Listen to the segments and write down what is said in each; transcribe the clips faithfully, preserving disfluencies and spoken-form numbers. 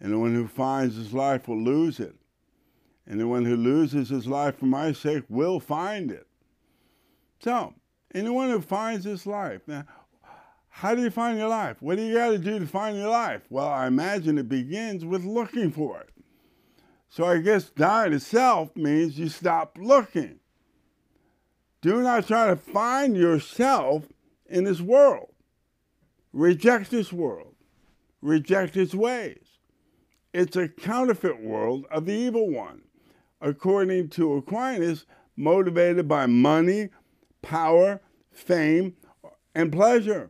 And the one who finds his life will lose it. And the one who loses his life for my sake will find it. So, anyone who finds his life. Now, how do you find your life? What do you got to do to find your life? Well, I imagine it begins with looking for it. So I guess die to self means you stop looking. Do not try to find yourself in this world. Reject this world. Reject its ways. It's a counterfeit world of the evil one, according to Aquinas, motivated by money, power, fame, and pleasure.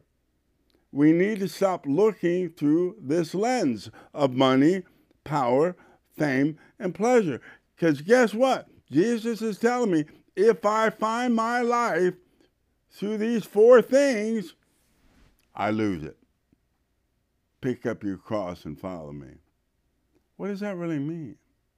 We need to stop looking through this lens of money, power, fame, and pleasure. Because guess what? Jesus is telling me, if I find my life through these four things, I lose it. Pick up your cross and follow me. What does that really mean?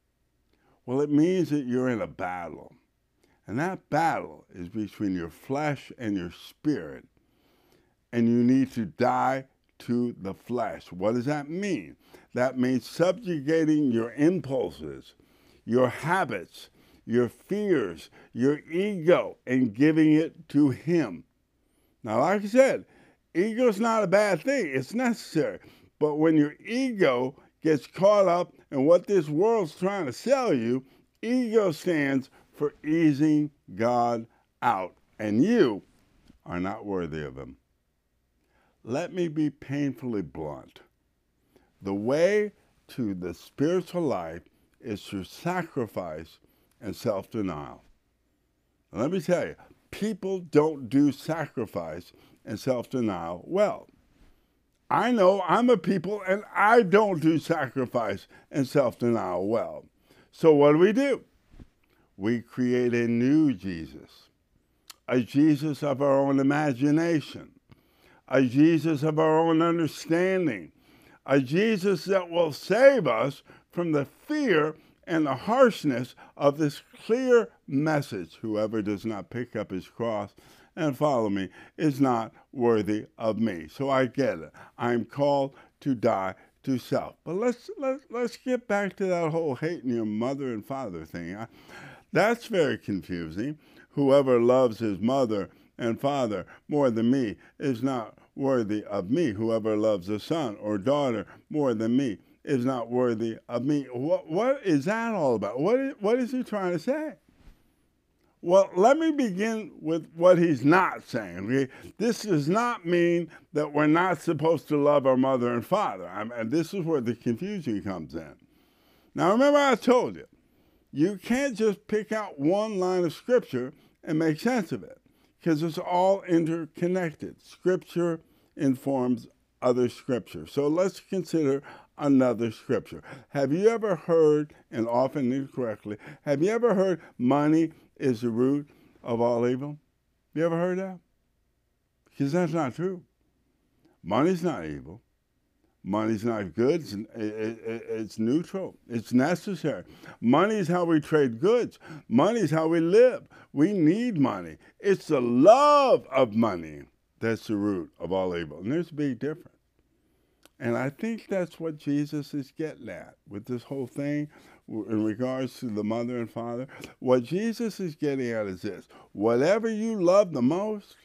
Well, it means that you're in a battle. And that battle is between your flesh and your spirit. And you need to die to the flesh. What does that mean? That means subjugating your impulses, your habits, your fears, your ego, and giving it to him. Now, like I said, ego is not a bad thing. It's necessary. But when your ego gets caught up in what this world's trying to sell you, ego stands for easing God out, and you are not worthy of him. Let me be painfully blunt. The way to the spiritual life is through sacrifice and self-denial. Let me tell you, people don't do sacrifice and self-denial well. I know I'm a people and I don't do sacrifice and self-denial well. So what do we do? We create a new Jesus, a Jesus of our own imagination, a Jesus of our own understanding, a Jesus that will save us from the fear and the harshness of this clear message. Whoever does not pick up his cross and follow me is not worthy of me. So I get it. I'm called to die to self. But let's let's let's get back to that whole hating your mother and father thing. I, that's very confusing. Whoever loves his mother and father more than me is not worthy of me. Whoever loves a son or daughter more than me is not worthy of me. What, what is that all about? What is, what is he trying to say? Well, let me begin with what he's not saying. Okay? This does not mean that we're not supposed to love our mother and father. I mean, this is where the confusion comes in. Now, remember I told you, you can't just pick out one line of Scripture and make sense of it, because it's all interconnected. Scripture informs other Scripture. So let's consider another Scripture. Have you ever heard, and often incorrectly, have you ever heard money is the root of all evil? You ever heard that? Because that's not true. Money's not evil. Money's not good. It's, it, it, it's neutral. It's necessary. Money is how we trade goods. Money is how we live. We need money. It's the love of money that's the root of all evil. And there's a big difference. And I think that's what Jesus is getting at with this whole thing in regards to the mother and father. What Jesus is getting at is this: whatever you love the most,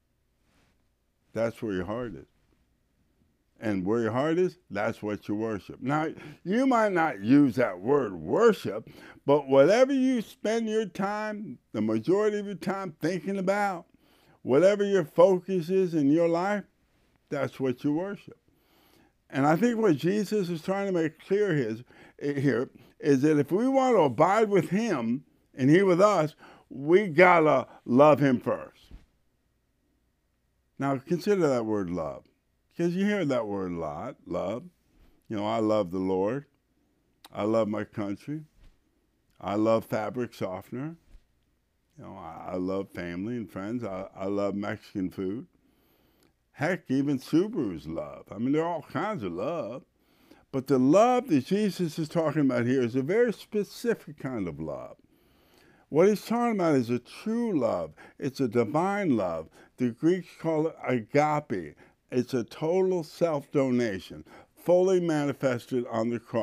that's where your heart is. And where your heart is, that's what you worship. Now, you might not use that word worship, but whatever you spend your time, the majority of your time thinking about, whatever your focus is in your life, that's what you worship. And I think what Jesus is trying to make clear his, here is that if we want to abide with him and he with us, we gotta love him first. Now consider that word love, because you hear that word a lot, love. You know, I love the Lord. I love my country. I love fabric softener. You know, I, I love family and friends. I, I love Mexican food. Heck, even Subaru's love. I mean, there are all kinds of love. But the love that Jesus is talking about here is a very specific kind of love. What he's talking about is a true love. It's a divine love. The Greeks call it agape. It's a total self-donation, fully manifested on the cross.